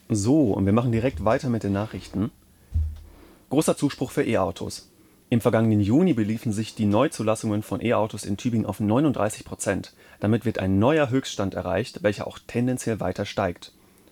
So, und wir machen direkt weiter mit den Nachrichten. Großer Zuspruch für E-Autos. Im vergangenen Juni beliefen sich die Neuzulassungen von E-Autos in Tübingen auf 39%. Damit wird ein neuer Höchststand erreicht, welcher auch tendenziell weiter steigt.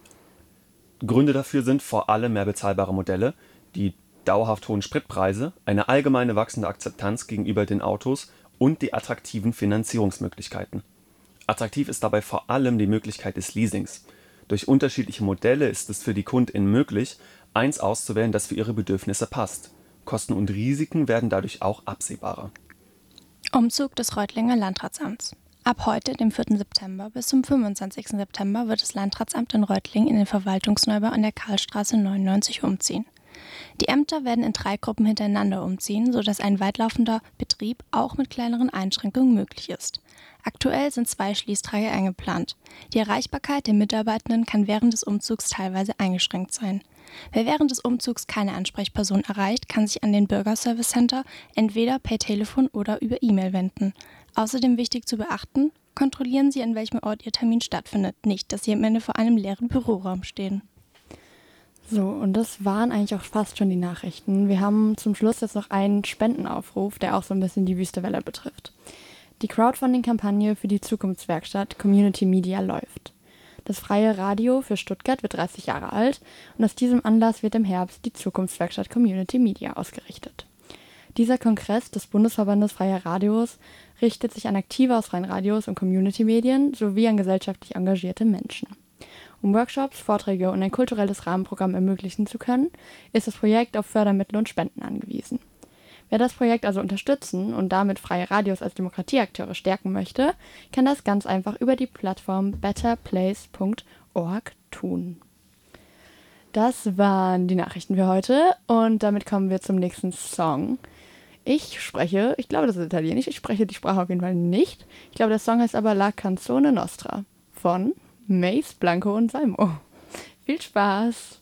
Gründe dafür sind vor allem mehr bezahlbare Modelle, die dauerhaft hohen Spritpreise, eine allgemeine wachsende Akzeptanz gegenüber den Autos und die attraktiven Finanzierungsmöglichkeiten. Attraktiv ist dabei vor allem die Möglichkeit des Leasings. Durch unterschiedliche Modelle ist es für die KundInnen möglich, eins auszuwählen, das für ihre Bedürfnisse passt. Kosten und Risiken werden dadurch auch absehbarer. Umzug des Reutlinger Landratsamts. Ab heute, dem 4. September, bis zum 25. September wird das Landratsamt in Reutlingen in den Verwaltungsneubau an der Karlstraße 99 umziehen. Die Ämter werden in 3 Gruppen hintereinander umziehen, sodass ein weitlaufender Betrieb auch mit kleineren Einschränkungen möglich ist. Aktuell sind 2 Schließtage eingeplant. Die Erreichbarkeit der Mitarbeitenden kann während des Umzugs teilweise eingeschränkt sein. Wer während des Umzugs keine Ansprechperson erreicht, kann sich an den Bürgerservice Center entweder per Telefon oder über E-Mail wenden. Außerdem wichtig zu beachten, kontrollieren Sie, an welchem Ort Ihr Termin stattfindet, nicht, dass Sie am Ende vor einem leeren Büroraum stehen. So, und das waren eigentlich auch fast schon die Nachrichten. Wir haben zum Schluss jetzt noch einen Spendenaufruf, der auch so ein bisschen die Wüste Welle betrifft. Die Crowdfunding-Kampagne für die Zukunftswerkstatt Community Media läuft. Das Freie Radio für Stuttgart wird 30 Jahre alt und aus diesem Anlass wird im Herbst die Zukunftswerkstatt Community Media ausgerichtet. Dieser Kongress des Bundesverbandes Freier Radios richtet sich an Aktive aus freien Radios und Community-Medien sowie an gesellschaftlich engagierte Menschen. Um Workshops, Vorträge und ein kulturelles Rahmenprogramm ermöglichen zu können, ist das Projekt auf Fördermittel und Spenden angewiesen. Wer das Projekt also unterstützen und damit freie Radios als Demokratieakteure stärken möchte, kann das ganz einfach über die Plattform betterplace.org tun. Das waren die Nachrichten für heute und damit kommen wir zum nächsten Song. Ich glaube, das ist Italienisch, ich spreche die Sprache auf jeden Fall nicht. Ich glaube, der Song heißt aber La Canzone Nostra von Mace, Blanco und Salmo. Viel Spaß!